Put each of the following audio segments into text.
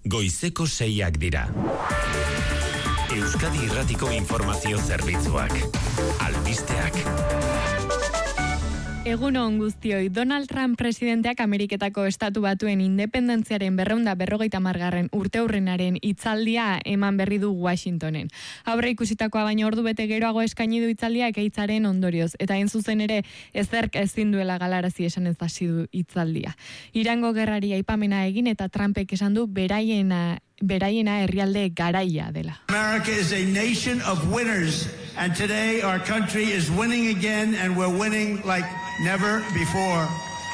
goizeko 6ak dira. Euskadi Irratiko Informazio Zerbitzuak. Albisteak. Egun on guztioi, Donald Trump presidenteak Ameriketako Estatu Batuen independentziaren 250. urteurrenaren hitzaldia eman berri du Washingtonen. Aurre ikusitakoa baino ordu bete geroago eskaini du hitzaldia ekaitzaren ondorioz, eta hain zuzen ere ezerk ezin duela galarazi esan ez hasi du hitzaldia. Irango gerrari aipamena egin eta Trumpek esan du beraiena herrialde garaia dela. America is a nation of winners, and today our country is winning again, and we're winning like never before.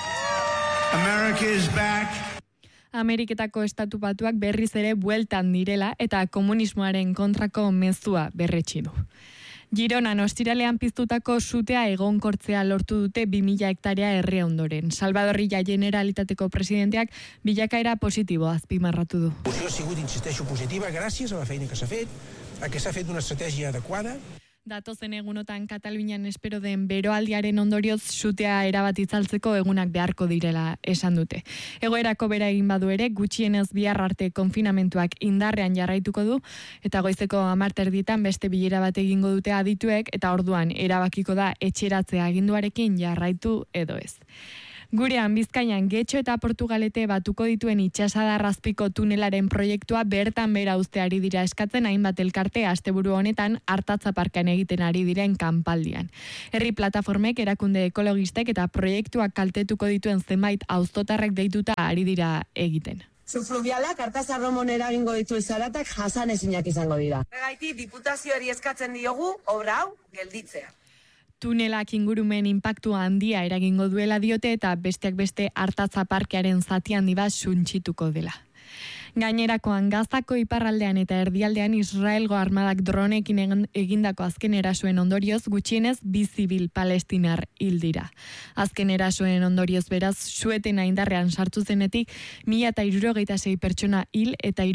America is back. Ameriketako Estatu Batuak berriz ere bueltan direla eta komunismoaren kontrako mezua berretsi du. Gironan ostiralean piztutako sutea egonkortzea lortu dute 2000 hektarea herria ondoren. Salvadorrilla Generalitateko presidenteak bilakaera positibo azpimarratu du. Ha sigut, insisteixo, positiva gràcies a la feina que s'ha fet, a que s'ha fet una estratègia adequada. Datozen egunotan Katalunian espero den beroaldiaren ondorioz sutea erabat itzaltzeko egunak beharko direla esan dute. Egoerako bera egin badu ere, gutxienez bihar arte konfinamentuak indarrean jarraituko du, eta goizeko 10:00 beste bilera bat egingo dute adituek, eta orduan erabakiko da etxeratzea aginduarekin jarraitu edo ez. Gurean Bizkaian Getxo eta Portugalete batuko dituen itsasadarrazpiko tunelaren proiektua bertan bera uzteari dira eskatzen hainbat elkarte asteburu honetan Artatza parkean egiten ari diren kanpaldian. Herri plataformek, erakunde ekologistek eta proiektuak kaltetuko dituen zenbait auzotarrek deituta ari dira egiten. Subfluvialak Artatza Romon eragingo ditu zaratak jasanezinak izango dira. Horregatik diputazioari eskatzen diogu obra hau gelditzea. Tunelak ingurumen inpaktua handia eragingo duela diote eta besteak beste Artatza parkearen zati handi bat suntsituko dela. Gainerakoan Gazako iparraldean eta erdialdean Israelgo armadak dronekin egindako azken erasoen ondorioz gutxienez 2 zibil palestinar hil dira. Azken erasoen ondorioz beraz suetena indarrean sartu zenetik 1066 pertsona hil eta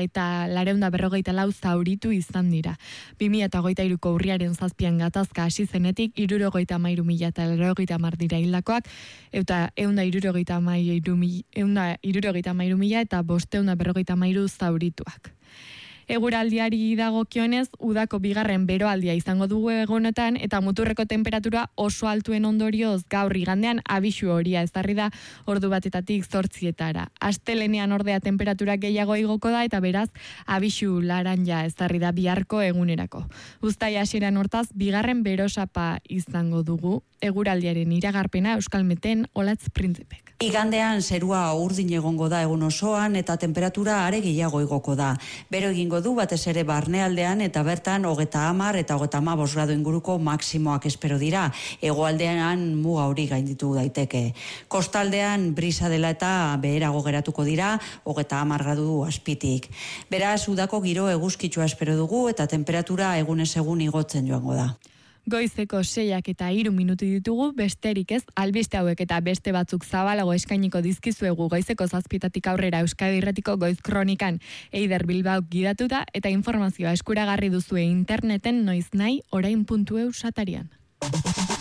3944 zauritu izan dira. 2023ko urriaren 7an gatazka hasi zenetik 73.030 dira hildakoak eta 173.000 eta 533 zaurituak. Eguraldiari dagokionez, udako bigarren beroaldia izango dugu egunetan eta muturreko temperatura oso altuen ondorioz gaur igandean abisu horia ezarri da ordu batetatik 8etara. Astelenean ordea temperatura gehiago igoko da eta beraz abisu laranja ezarri da biharko egunerako. Uztaia hasieran hortaz bigarren berosapa izango dugu. Eguraldiaren iragarpena Euskalmeten Olatz Printzipek. Igandean zerua urdin egongo da egun osoan eta temperatura are gehiago igoko da. Bero egingo du batez ere barnealdean eta bertan 30 eta 35 gradu inguruko maksimoak espero dira. Hegoaldean muga hori gainditu daiteke. Kostaldean brisa dela eta beherago geratuko dira 30 gradu azpitik. Beraz, udako giro eguzkitsua espero dugu eta temperatura egunez egun igotzen joango da. Goizeko 6ak eta 3 minutu ditugu, besterik ez, albiste hauek eta beste batzuk zabalago eskainiko dizkizuegu goizeko 7etatik aurrera Euskadi Irratiko Goiz Kronikan Eider Bilbao gidatuta eta informazioa eskuragarri duzue interneten noiznahi orain.eu satarian.